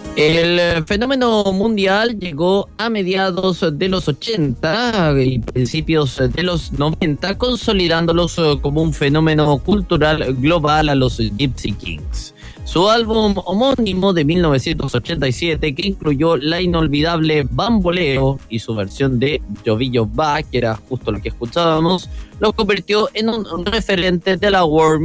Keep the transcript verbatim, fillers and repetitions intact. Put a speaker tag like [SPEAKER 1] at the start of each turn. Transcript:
[SPEAKER 1] El fenómeno mundial llegó a mediados de los ochenta y principios de los noventa, consolidándolos como un fenómeno cultural global a los Gypsy Kings. Su álbum homónimo de mil novecientos ochenta y siete, que incluyó la inolvidable Bamboleo y su versión de Jovillo Va, que era justo lo que escuchábamos, lo convirtió en un referente de la world